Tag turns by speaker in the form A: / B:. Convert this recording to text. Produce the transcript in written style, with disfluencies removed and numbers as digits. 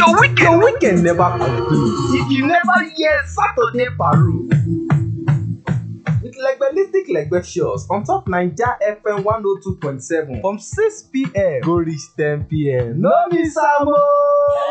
A: Your weekend never complete if you never hear Saturday Parole with Legbelistic Legbetious on top Naija FM 102.7 from 6 p.m. go reach 10 p.m. No miss am o.